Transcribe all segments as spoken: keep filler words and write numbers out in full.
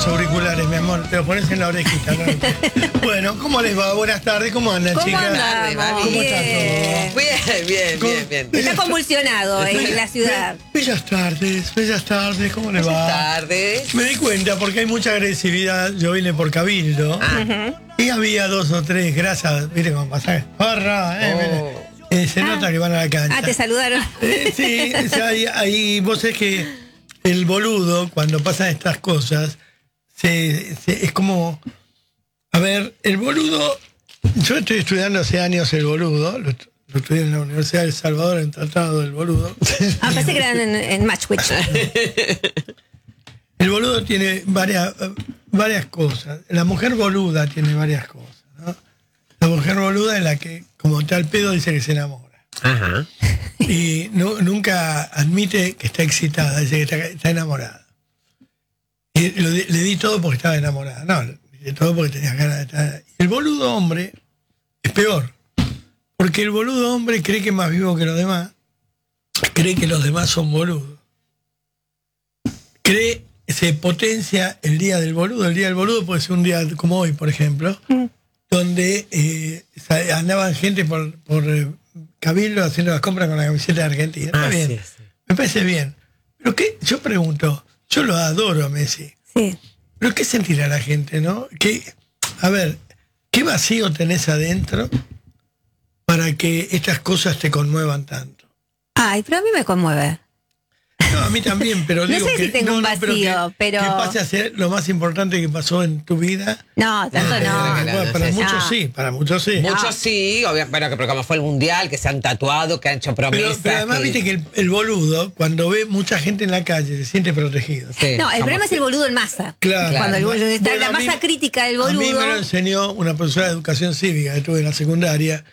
los auriculares, mi amor, te los pones en la orejita, ¿no? Bueno, ¿cómo les va? Buenas tardes, ¿cómo andan, ¿Cómo chicas? andamos? ¿Cómo está Bien. todo? Bien, bien, bien, bien. Está convulsionado en la ciudad. Bellas tardes, bellas tardes, ¿cómo les va? Buenas tardes. Me di cuenta porque hay mucha agresividad. Yo vine por Cabildo Ah. y había dos o tres grasas. Mire cómo pasa. ¡Horra! Eh, Oh. eh, se nota que van a la cancha. Ah, te saludaron. Eh, sí, o sea, ahí, ahí vos sabés que el boludo, cuando pasan estas cosas, se, se- es como. A ver, el boludo. Yo estoy estudiando hace años el boludo. Lo, lo estudié en la Universidad de El Salvador, en Tratado del Boludo. Ah, pensé que eran en, en Matchwitch. El boludo tiene varias, varias cosas. La mujer boluda tiene varias cosas, ¿no? La mujer boluda es la que, como está al pedo, dice que se enamora. Ajá. Y nu- nunca admite que está excitada, dice que está, está enamorada. Y lo di- le di todo porque estaba enamorada. No, le di todo porque tenía ganas de estar. Y el boludo hombre es peor. Porque el boludo hombre cree que es más vivo que los demás. Cree que los demás son boludos. Cree, se potencia el día del boludo. El día del boludo puede ser un día como hoy, por ejemplo, donde eh, sa- andaban gente por, por eh, Cabildo haciendo las compras con la camiseta de Argentina. Está Ah, bien, sí, sí. me parece bien. Pero qué, yo pregunto, yo lo adoro a Messi, Sí. pero ¿qué sentirá la gente, no? ¿Qué, a ver, ¿qué vacío tenés adentro para que estas cosas te conmuevan tanto? Ay, pero a mí me conmueve. No, a mí también, pero No digo sé que si tengo un vacío, que, pero- que pase a ser lo más importante que pasó en tu vida. No, tanto Eh, no. bueno, para no, muchos no. sí, para muchos sí. Muchos sí, obvio, bueno, pero como fue el mundial, que se han tatuado, que han hecho Pero, promesas. pero además que- viste que el, el boludo, cuando ve mucha gente en la calle, se siente protegido. Sí, No, el somos- problema es el boludo en masa. Claro. Cuando el boludo está Bueno, la a mí- masa crítica del A mí me lo boludo. enseñó una profesora de educación cívica que tuve en la secundaria,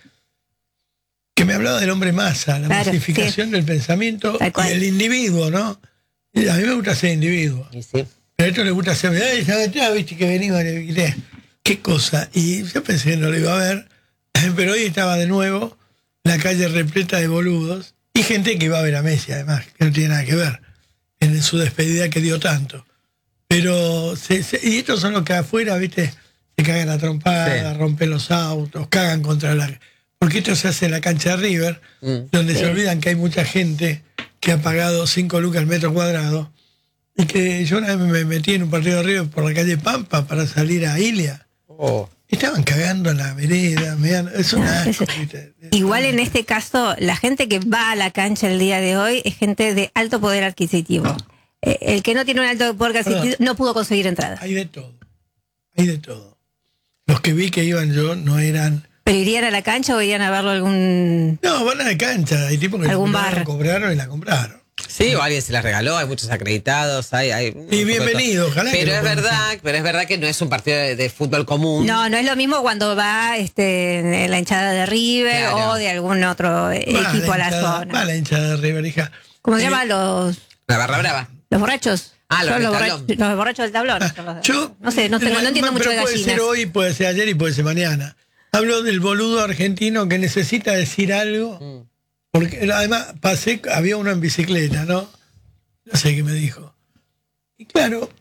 que me hablaba del hombre masa, la Claro, masificación del pensamiento Tal y cual. el individuo, ¿no? Y a mí me gusta ser individuo. Y sí. Pero a esto le gusta ser, "Ay, ¿sabes? Ya viste que venimos, le grité". ¿Qué cosa? Y yo pensé que no lo iba a ver, pero hoy estaba de nuevo la calle repleta de boludos y gente que iba a ver a Messi, además, que no tiene nada que ver en su despedida que dio tanto. Pero, se- se- y estos son los que afuera, viste, se cagan a trompadas, Sí. rompen los autos, cagan contra la. Porque esto se hace en la cancha de River, Mm. donde se Sí. olvidan que hay mucha gente que ha pagado cinco lucas al metro cuadrado. Y que yo una vez me metí en un partido de River por la calle Pampa para salir a Ilia. Oh. Estaban cagando en la vereda, me dan- es una No, eso- Igual en este caso, la gente que va a la cancha el día de hoy es gente de alto poder adquisitivo. Eh, el que no tiene un alto poder adquisitivo no pudo conseguir entrada. Hay de todo, hay de todo. Los que vi que iban yo no eran. ¿Pero irían a la cancha o irían a verlo algún...? No, van a la cancha, hay tipos que Algún la bar. compraron y la compraron. Sí, o alguien se las regaló, hay muchos acreditados, hay, hay un Y poco de bienvenido, todo. ojalá que Pero lo es conozcan. verdad, pero es verdad que no es un partido de, de fútbol común. No, no es lo mismo cuando va este, la hinchada de River Claro. o de algún otro eh, Va equipo a la hinchada- zona. Va la hinchada de River, hija. ¿Cómo se Eh, llaman los, La barra brava. los borrachos? Ah, los Son del borrachos, tablón. los borrachos del tablón. Ah, Yo, no sé, no, tengo, no entiendo mucho pero de puede gallinas. ser hoy, puede ser ayer y puede ser mañana. Hablo del boludo argentino que necesita decir algo. Mm. Porque además pasé, había uno en bicicleta, ¿no? No sé qué me dijo. Y claro,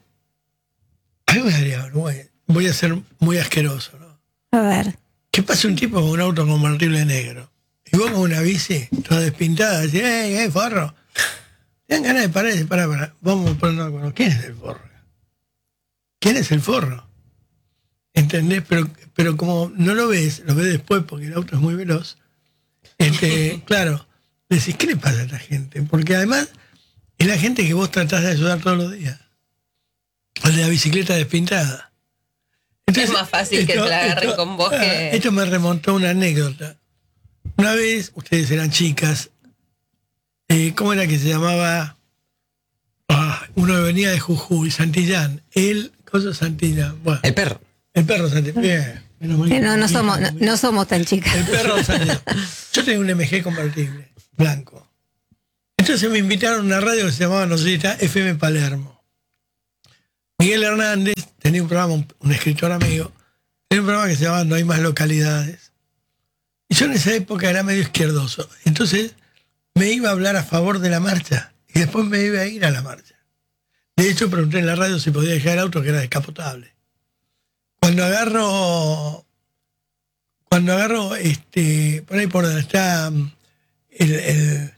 a mí me daría vergüenza. Voy a ser muy asqueroso, ¿no? A ver. Que pase un tipo con un auto convertible negro. Y vos con una bici, toda despintada, decís, ¡eh, eh, forro! Te dan ganas de parar y decir, pará, pará, vamos a ponernos de acuerdo. ¿Quién es el forro? ¿Quién es el forro? ¿Entendés? Pero, pero como no lo ves, lo ves después porque el auto es muy veloz. Este, claro, decís, ¿qué le pasa a esta gente? Porque además es la gente que vos tratás de ayudar todos los días. Al de la bicicleta despintada. Es más fácil que te la agarren con vos ah, que- Esto me remontó a una anécdota. Una vez, ustedes eran chicas, eh, ¿cómo era que se llamaba? Ah, uno venía de Jujuy, Santillán. El, cosa Santillán. Bueno, El perro. el perro Santillán. Bien, menos mal Que que- no, no, somos, no, no somos tan chicas. El perro Santillán. Yo tenía un M G convertible, blanco. Entonces me invitaron a una radio que se llamaba, no sé si está, F M Palermo. Miguel Hernández tenía un programa, un, un escritor amigo, tenía un programa que se llamaba No hay más localidades. Y yo en esa época era medio izquierdoso. Entonces me iba a hablar a favor de la marcha y después me iba a ir a la marcha. De hecho, pregunté en la radio si podía dejar el auto, que era descapotable. Cuando agarro, cuando agarro, este, por ahí por donde está el, el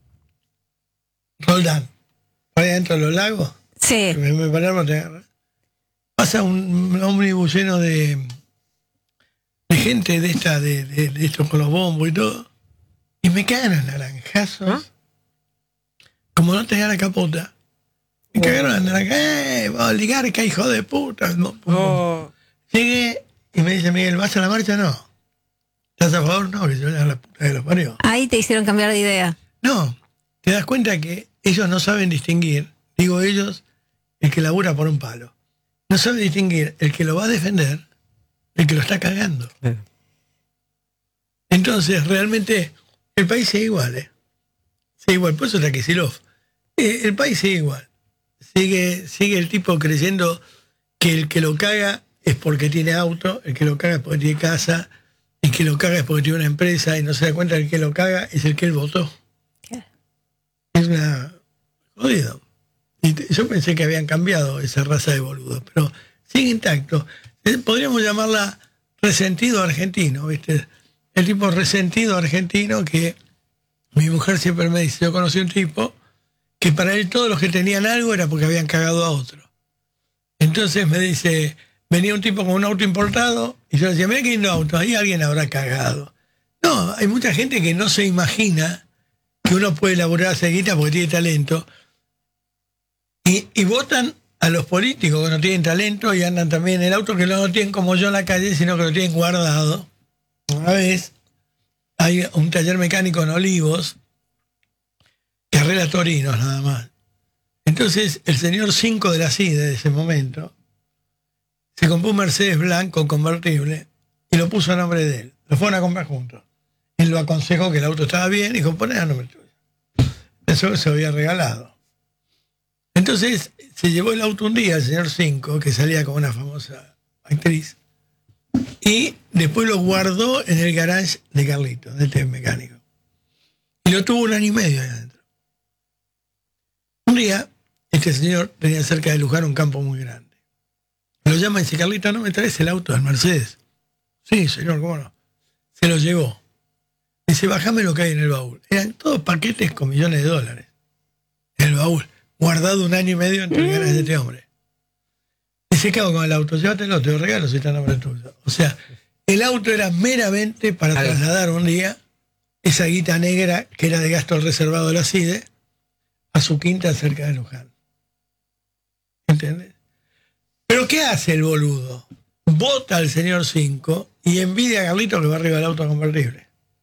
Roldán, por ahí adentro de los lagos, Sí. me, me pararon, te agarra. Pasa un, un ómnibus lleno de, de gente de esta, de, de, de estos con los bombos y todo, y me cagan a naranjazos. ¿Ah? Como no tenía la capota, me cagaron a naranjazos. ¡Eh, oligarca, hijo de puta! Oh. Llegué y me dice Miguel, ¿vas a la marcha? No. ¿Estás a favor? No, que se vayan a la puta de los parios. Ahí te hicieron cambiar de idea. No, te das cuenta que ellos no saben distinguir, digo ellos, el que labura por un palo. No sabe distinguir el que lo va a defender del que lo está cagando. Sí. Entonces, realmente, el país sigue igual, ¿eh? Sigue igual, por eso está Kicillof. Eh, el país sigue igual. Sigue, sigue el tipo creyendo que el que lo caga es porque tiene auto, el que lo caga es porque tiene casa, el que lo caga es porque tiene una empresa y no se da cuenta que el que lo caga es el que él votó. ¿Qué? Es una... jodido. Y yo pensé que habían cambiado esa raza de boludos, pero sigue intacto. Podríamos llamarla resentido argentino, ¿viste? El tipo resentido argentino que mi mujer siempre me dice, yo conocí un tipo que para él todos los que tenían algo era porque habían cagado a otro. Entonces me dice, venía un tipo con un auto importado y yo le decía, mira que lindo auto, ahí alguien habrá cagado. No, hay mucha gente que no se imagina que uno puede elaborar esa guita porque tiene talento. Y, y votan a los políticos que no tienen talento y andan también en el auto que no lo tienen como yo en la calle, sino que lo tienen guardado. Una vez hay un taller mecánico en Olivos que arregla torinos nada más. Entonces el señor cinco de la C I D de ese momento se compró un Mercedes blanco convertible y lo puso a nombre de él. Lo fueron a comprar juntos. Él lo aconsejó que el auto estaba bien y dijo, poné a nombre tuyo. Eso se había regalado. Entonces se llevó el auto un día el señor cinco, que salía con una famosa actriz, y después lo guardó en el garage de Carlito, de este mecánico. Y lo tuvo un año y medio ahí adentro. Un día, este señor tenía cerca de Luján un campo muy grande. Lo llama y dice, Carlito, ¿no me traes el auto del Mercedes? Sí, señor, ¿cómo no? Se lo llevó. Dice, bájame lo que hay en el baúl. Eran todos paquetes con millones de dólares. En el baúl. Guardado un año y medio entre el garage de este hombre. Dice, ¿qué hago con el auto? Llévatelo, te lo regalo si está a nombre tuyo. O sea, el auto era meramente para Ay. trasladar un día esa guita negra que era de gasto reservado de la C I D a su quinta cerca de Luján. ¿Entiendes? Pero ¿qué hace el boludo? Vota al señor cinco y envidia a Carlito que va arriba del auto convertible.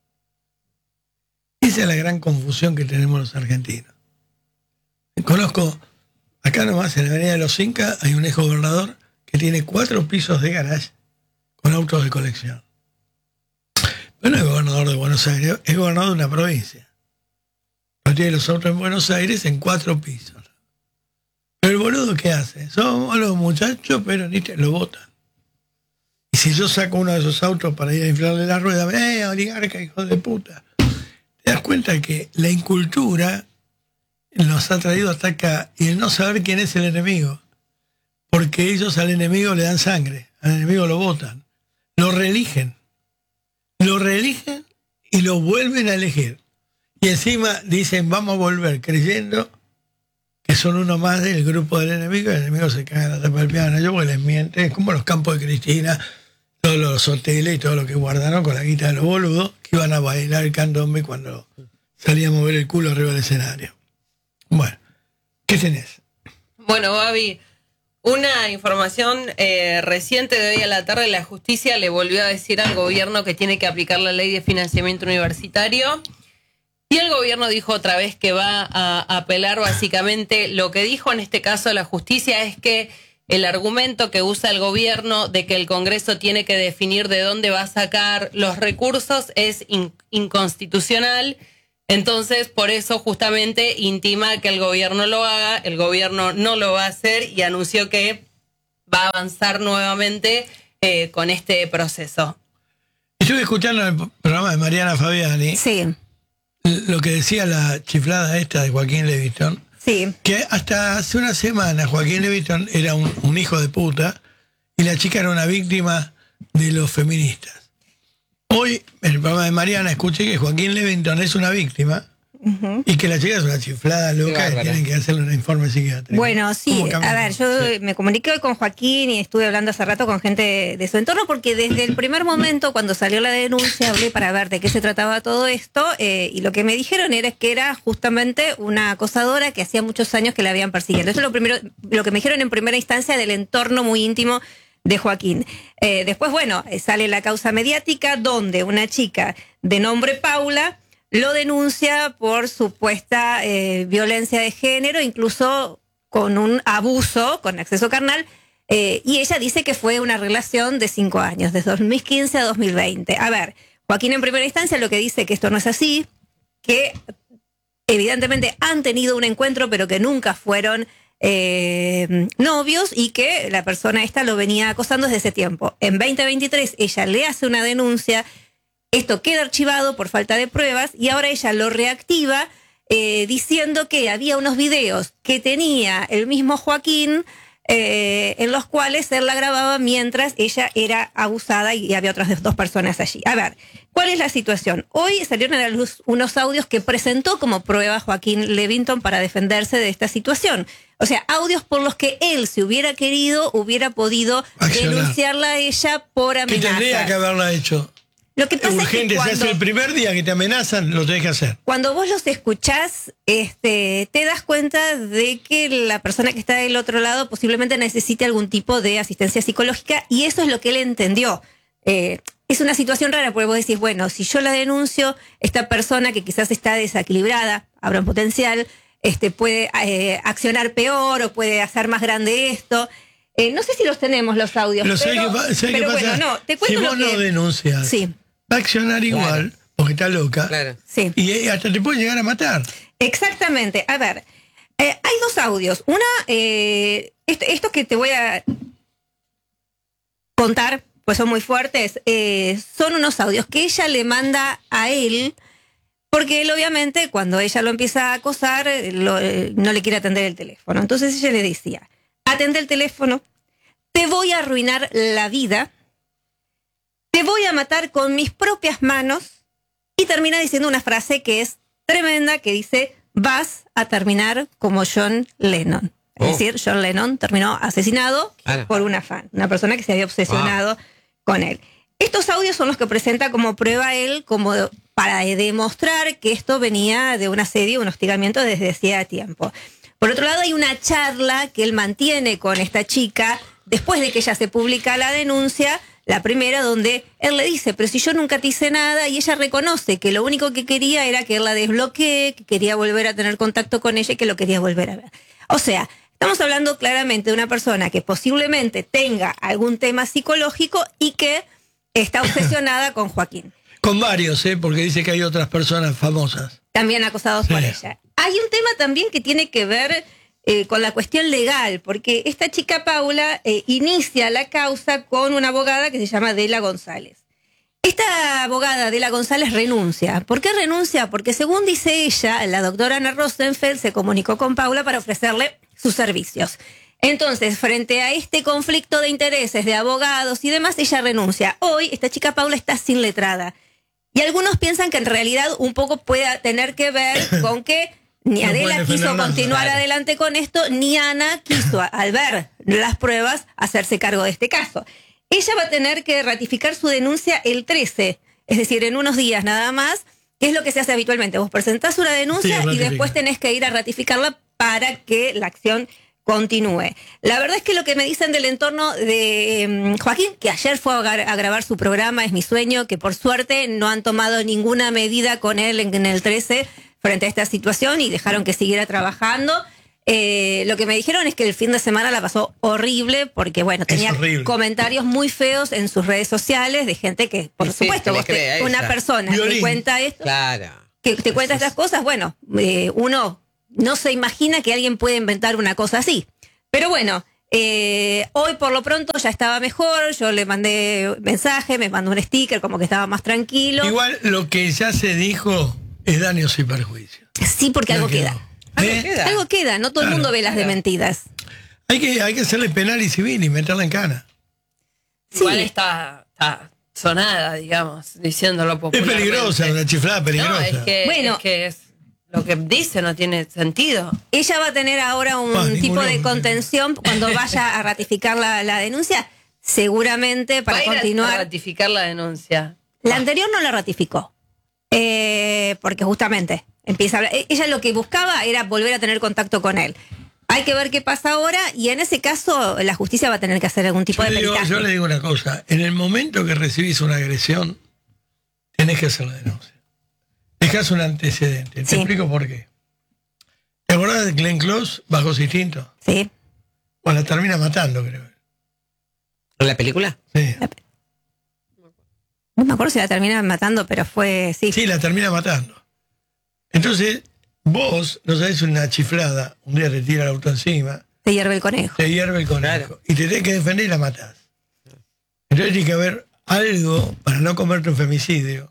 Esa es la gran confusión que tenemos los argentinos. Conozco, acá nomás en la avenida de los Incas hay un ex gobernador que tiene cuatro pisos de garage con autos de colección. Pero no es gobernador de Buenos Aires, es gobernador de una provincia. Pero tiene los autos en Buenos Aires en cuatro pisos. Pero el boludo, ¿qué hace? Somos los muchachos peronistas, lo votan. Y si yo saco uno de esos autos para ir a inflarle la rueda, ¡eh, oligarca, hijo de puta! Te das cuenta que la incultura nos ha traído hasta acá y el no saber quién es el enemigo, porque ellos al enemigo le dan sangre, al enemigo lo votan, lo reeligen, lo reeligen y lo vuelven a elegir. Y encima dicen, vamos a volver, creyendo que son uno más del grupo del enemigo, y el enemigo se caga en la tapa del piano. Yo porque les miente, es como los campos de Cristina, todos los hoteles y todo lo que guardaron con la guita de los boludos, que iban a bailar el candombe cuando salía a mover el culo arriba del escenario. Bueno, ¿qué tenés? Bueno, Babi, una información eh, reciente de hoy a la tarde, la justicia le volvió a decir al gobierno que tiene que aplicar la ley de financiamiento universitario y el gobierno dijo otra vez que va a apelar. Básicamente lo que dijo en este caso la justicia es que el argumento que usa el gobierno de que el Congreso tiene que definir de dónde va a sacar los recursos es in- inconstitucional. Entonces, por eso justamente intima que el gobierno lo haga, el gobierno no lo va a hacer y anunció que va a avanzar nuevamente eh, con este proceso. Estuve escuchando el programa de Mariana Fabiani. Sí. Lo que decía la chiflada esta de Joaquín Levington. Sí. Que hasta hace una semana Joaquín Levington era un, un hijo de puta y la chica era una víctima de los feministas. Hoy, en el programa de Mariana, escuché que Joaquín Levington es una víctima. Uh-huh. Y que la chica es una chiflada loca y tienen que hacerle un informe psiquiátrico. Bueno, sí, a ver, yo sí. me comuniqué hoy con Joaquín y estuve hablando hace rato con gente de, de su entorno, porque desde el primer momento, cuando salió la denuncia, hablé para ver de qué se trataba todo esto, eh, y lo que me dijeron era que era justamente una acosadora que hacía muchos años que la habían perseguido. Eso es lo primero, lo que me dijeron en primera instancia del entorno muy íntimo de Joaquín. Eh, después, bueno, sale la causa mediática donde una chica de nombre Paula lo denuncia por supuesta eh, violencia de género, incluso con un abuso, con acceso carnal, eh, y ella dice que fue una relación de cinco años, desde dos mil quince a dos mil veinte. A ver, Joaquín en primera instancia lo que dice que esto no es así, que evidentemente han tenido un encuentro, pero que nunca fueron eh, novios, y que la persona esta lo venía acosando desde ese tiempo. En veinte veintitrés ella le hace una denuncia. Esto queda archivado por falta de pruebas y ahora ella lo reactiva eh, diciendo que había unos videos que tenía el mismo Joaquín eh, en los cuales él la grababa mientras ella era abusada y había otras dos personas allí. A ver, ¿cuál es la situación? Hoy salieron a la luz unos audios que presentó como prueba Joaquín Levington para defenderse de esta situación. O sea, audios por los que él, si hubiera querido, hubiera podido accionar, denunciarla a ella por amenazas. ¿Qué tendría que haberla hecho? Lo que pasa urgente, es que cuando, se hace el primer día que te amenazan, lo tenés que hacer. Cuando vos los escuchás, este, te das cuenta de que la persona que está del otro lado posiblemente necesite algún tipo de asistencia psicológica, y eso es lo que él entendió. Eh, es una situación rara porque vos decís, bueno, si yo la denuncio, esta persona que quizás está desequilibrada, habrá un potencial, este, puede eh, accionar peor o puede hacer más grande esto. Eh, no sé si los tenemos los audios, pero, pero, ¿sabes qué pero pasa? Bueno, no, te cuento si vos lo que... no denuncias, sí. va a accionar igual, claro, porque está loca, claro, sí, y hasta te puede llegar a matar. Exactamente. A ver, eh, hay dos audios. Una, eh, esto, estos que te voy a contar, pues son muy fuertes, eh, son unos audios que ella le manda a él, porque él obviamente cuando ella lo empieza a acosar, lo, eh, no le quiere atender el teléfono. Entonces ella le decía, atende el teléfono, te voy a arruinar la vida, te voy a matar con mis propias manos, y termina diciendo una frase que es tremenda, que dice, vas a terminar como John Lennon. Es oh. decir, John Lennon terminó asesinado claro. por una fan, una persona que se había obsesionado wow. con él. Estos audios son los que presenta como prueba él, como para demostrar que esto venía de un asedio, un hostigamiento desde hacía tiempo. Por otro lado, hay una charla que él mantiene con esta chica después de que ella se publica la denuncia, la primera, donde él le dice, pero si yo nunca te hice nada, y ella reconoce que lo único que quería era que él la desbloquee, que quería volver a tener contacto con ella y que lo quería volver a ver. O sea, estamos hablando claramente de una persona que posiblemente tenga algún tema psicológico y que está obsesionada con Joaquín. Con varios, ¿eh? Porque dice que hay otras personas famosas también acosados sí. por ella. Hay un tema también que tiene que ver eh, con la cuestión legal, porque esta chica Paula eh, inicia la causa con una abogada que se llama Adela González. Esta abogada, Adela González, renuncia. ¿Por qué renuncia? Porque según dice ella, la doctora Ana Rosenfeld se comunicó con Paula para ofrecerle sus servicios. Entonces, frente a este conflicto de intereses de abogados y demás, ella renuncia. Hoy, esta chica Paula está sin letrada. Y algunos piensan que en realidad un poco puede tener que ver con que ni no Adela quiso continuar nada. adelante con esto, ni Ana quiso, al ver las pruebas, hacerse cargo de este caso. Ella va a tener que ratificar su denuncia el trece, es decir, en unos días nada más, que es lo que se hace habitualmente. Vos presentás una denuncia sí, y después tenés que ir a ratificarla para que la acción continúe. La verdad es que lo que me dicen del entorno de eh, Joaquín, que ayer fue a, a grabar su programa Es mi sueño, que por suerte no han tomado ninguna medida con él en, en el trece frente a esta situación y dejaron que siguiera trabajando. Eh, lo que me dijeron es que el fin de semana la pasó horrible porque, bueno, tenía comentarios muy feos en sus redes sociales de gente que, por sí, supuesto, vos te, una persona Violín. que cuenta esto, claro. que te cuenta estas cosas, bueno, eh, uno no se imagina que alguien puede inventar una cosa así. Pero bueno, eh, hoy por lo pronto ya estaba mejor, yo le mandé mensaje, me mandó un sticker como que estaba más tranquilo. Igual lo que ya se dijo es daños y perjuicios. Sí, porque ya algo quedó. queda. Algo ¿Eh? queda. Algo queda, no todo el Claro, mundo ve las claro. dementidas. Hay que, hay que hacerle penal y civil y meterla en cana. Igual Sí. está, está sonada, digamos, diciéndolo Es popularmente. peligrosa, una chiflada peligrosa. No, es que, Bueno. es que es- lo que dice no tiene sentido. Ella va a tener ahora un Ah, ningún tipo de hombre. contención cuando vaya a ratificar la, la denuncia. Seguramente para Va a ir a- a continuar. ratificar la denuncia. La anterior no la ratificó. Eh, porque justamente empieza a hablar. e- Ella lo que buscaba era volver a tener contacto con él. Hay que ver qué pasa ahora y en ese caso la justicia va a tener que hacer algún tipo Yo de le, digo, peritaje. yo le digo una cosa, en el momento que recibís una agresión, tenés que hacer la denuncia. Dejás un antecedente. Te Sí. explico por qué. ¿Te acordás de Glenn Close, Bajo su instinto? Sí. Bueno, la termina matando, creo. ¿En la película? Sí. No me acuerdo si la terminaron matando, pero fue. Sí. Sí, la termina matando. Entonces, vos no sabés una chiflada, un día te tira el auto encima, Se hierve el conejo. te hierve el conejo Claro. y te tenés que defender y la matás. Entonces tiene que haber algo para no comerte un femicidio.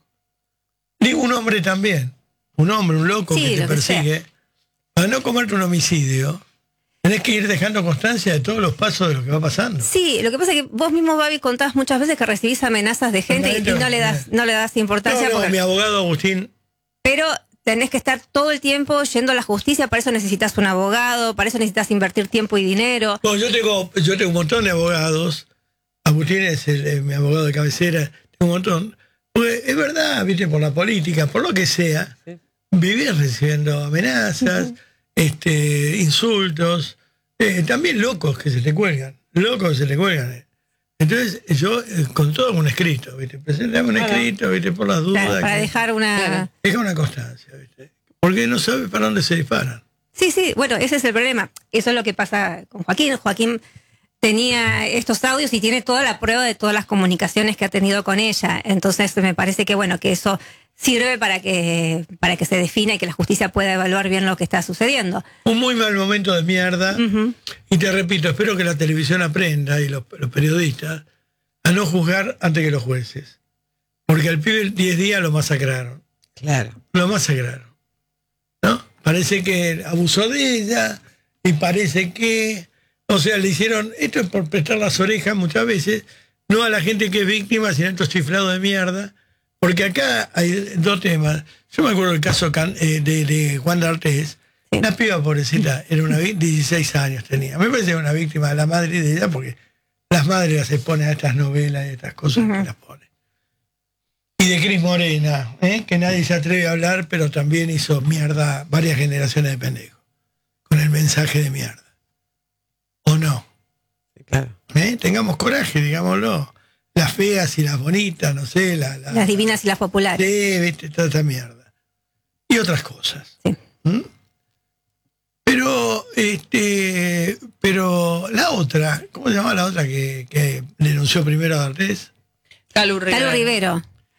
Digo, un hombre también. Un hombre, un loco Sí, que te lo que persigue. Para no comerte un homicidio, tenés que ir dejando constancia de todos los pasos de lo que va pasando. Sí, lo que pasa es que vos mismo, Babi, contás muchas veces que recibís amenazas de gente y, y no le das, no le das importancia. No, no, porque- mi abogado Agustín, Pero tenés que estar todo el tiempo yendo a la justicia, para eso necesitas un abogado, para eso necesitas invertir tiempo y dinero. bueno, yo tengo, yo tengo un montón de abogados. Agustín es el, eh, mi abogado de cabecera, tengo un montón. Porque es verdad, viste, por la política, por lo que sea, Sí. vivís recibiendo amenazas, este, insultos, eh, también locos que se te cuelgan, locos que se te cuelgan. eh. Entonces, yo eh, con todo un escrito, viste, presentame un Claro. escrito, viste, por las dudas. Claro, para que- dejar una... Claro. Deja una constancia, viste. Porque no sabe para dónde se disparan. Sí, sí, bueno, ese es el problema. Eso es lo que pasa con Joaquín. Joaquín tenía estos audios y tiene toda la prueba de todas las comunicaciones que ha tenido con ella. Entonces me parece que bueno, que eso sirve para que, para que se defina y que la justicia pueda evaluar bien lo que está sucediendo. Un muy mal momento de mierda. Ujú. Y te repito, espero que la televisión aprenda y los, los periodistas a no juzgar antes que los jueces. Porque al pibe diez días lo masacraron. Claro. Lo masacraron. ¿No? Parece que abusó de ella y parece que... O sea, le hicieron... Esto es por prestar las orejas muchas veces, no a la gente que es víctima, sino a estos chiflados de mierda. Porque acá hay dos temas. Yo me acuerdo del caso Can- eh, de, de Juan D'Artés. Sí. La piba pobrecita, era una vi- dieciséis años tenía. Me parece una víctima de la madre de ella, porque las madres las exponen a estas novelas y estas cosas Ujú. que las ponen. Y de Cris Morena, ¿eh? Que nadie se atreve a hablar, pero también hizo mierda varias generaciones de pendejos. Con el mensaje de mierda. ¿O no? Sí, claro. ¿Eh? Tengamos coraje, digámoslo. Las feas y las bonitas, no sé, la, la- Las divinas y las populares. Sí, viste, toda esta mierda. Y otras cosas. Sí. ¿Mm? Pero, este, pero la otra, ¿cómo se llama la otra que, que denunció primero a D'Artés? Calu Rivera. Carlos Rivero.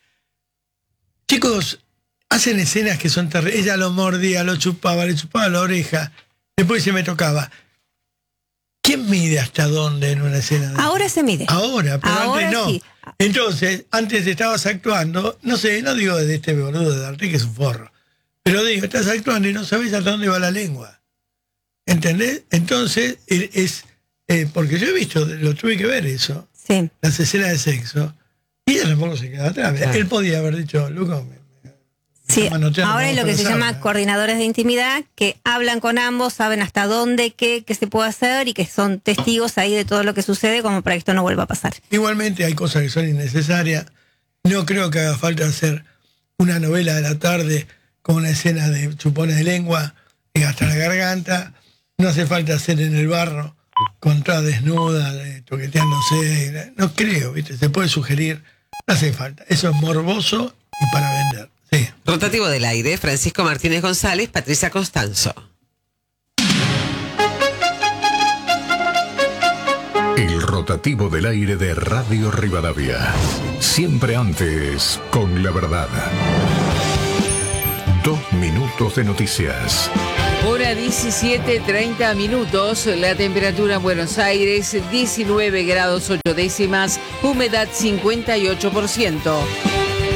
Chicos, hacen escenas que son terribles. Ella lo mordía, lo chupaba, le chupaba la oreja, después se me tocaba. ¿Quién mide hasta dónde en una escena? de- Ahora se mide. Ahora, pero Ahora antes no. sí. Entonces, antes estabas actuando, no sé, no digo de este boludo de D'Artés que es un forro, pero digo, estás actuando y no sabes hasta dónde va la lengua. ¿Entendés? Entonces, e- es, eh, porque yo he visto, lo tuve que ver eso, Sí. las escenas de sexo, y ella tampoco se queda atrás. Claro. Él podía haber dicho, Luco, me- me- Sí, me manotean, ahora hay vamos lo que a se la llama sauna. coordinadores de intimidad, que hablan con ambos, saben hasta dónde, qué, qué se puede hacer y que son testigos ahí de todo lo que sucede como para que esto no vuelva a pasar. Igualmente hay cosas que son innecesarias. No creo que haga falta hacer una novela de la tarde con una escena de chupones de lengua y hasta la garganta. No hace falta hacer en el barro con toda desnuda, de- toqueteándose. No creo, ¿viste? Se puede sugerir. No hace falta. Eso es morboso y para vender. Sí. Rotativo del aire, Francisco Martínez González, Patricia Constanzo. El rotativo del aire de Radio Rivadavia. Siempre antes con la verdad. Dos minutos de noticias. Hora diecisiete treinta minutos, la temperatura en Buenos Aires diecinueve grados ocho décimas, humedad cincuenta y ocho por ciento.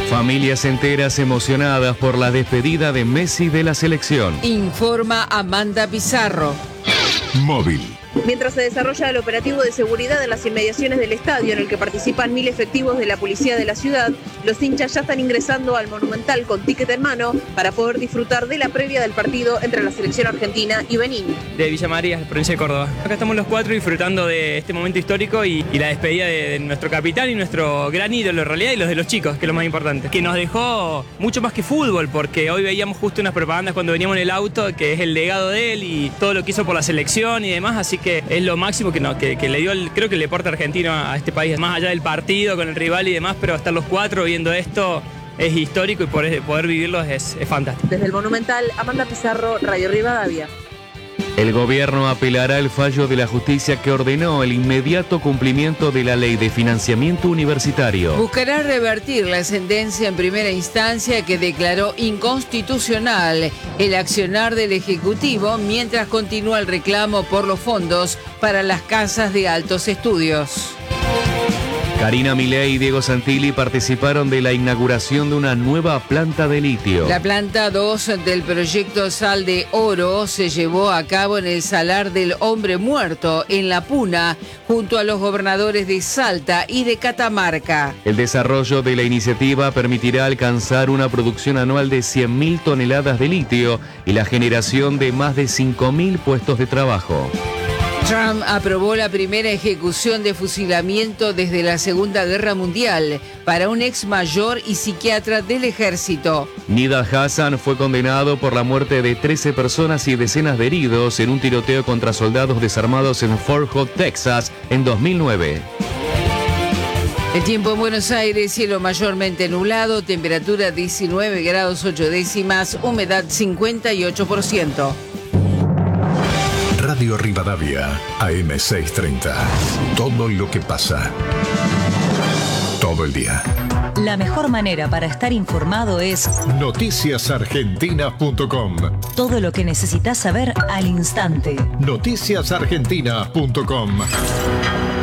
Familias enteras emocionadas por la despedida de Messi de la selección. Informa Amanda Pizarro. Móvil. Mientras se desarrolla el operativo de seguridad en las inmediaciones del estadio, en el que participan mil efectivos de la policía de la ciudad, los hinchas ya están ingresando al Monumental con ticket en mano para poder disfrutar de la previa del partido entre la selección argentina y Benín. De Villa María, provincia de Córdoba. Acá estamos los cuatro disfrutando de este momento histórico y, y la despedida de, de nuestro capitán y nuestro gran ídolo en realidad, y los de los chicos, que es lo más importante. Que nos dejó mucho más que fútbol, porque hoy veíamos justo unas propagandas cuando veníamos en el auto, que es el legado de él y todo lo que hizo por la selección y demás, así que es lo máximo que, no, que, que le dio, el, creo que el deporte argentino a este país, más allá del partido con el rival y demás, pero estar los cuatro viendo esto es histórico y poder, poder vivirlo es, es fantástico. Desde el Monumental, Amanda Pizarro, Radio Rivadavia. El gobierno apelará el fallo de la justicia que ordenó el inmediato cumplimiento de la ley de financiamiento universitario. Buscará revertir la sentencia en primera instancia que declaró inconstitucional el accionar del Ejecutivo mientras continúa el reclamo por los fondos para las casas de altos estudios. Karina Milei y Diego Santilli participaron de la inauguración de una nueva planta de litio. La planta dos del proyecto Sal de Oro se llevó a cabo en el Salar del Hombre Muerto, en La Puna, junto a los gobernadores de Salta y de Catamarca. El desarrollo de la iniciativa permitirá alcanzar una producción anual de cien mil toneladas de litio y la generación de más de cinco mil puestos de trabajo. Trump aprobó la primera ejecución de fusilamiento desde la Segunda Guerra Mundial para un ex mayor y psiquiatra del ejército. Nidal Hassan fue condenado por la muerte de trece personas y decenas de heridos en un tiroteo contra soldados desarmados en Fort Hood, Texas, en dos mil nueve. El tiempo en Buenos Aires, cielo mayormente nublado, temperatura diecinueve grados ocho décimas, humedad cincuenta y ocho por ciento. Radio Rivadavia, A M seiscientos treinta. Todo lo que pasa. Todo el día. La mejor manera para estar informado es noticias argentinas punto com. Todo lo que necesitas saber al instante. noticias argentinas punto com.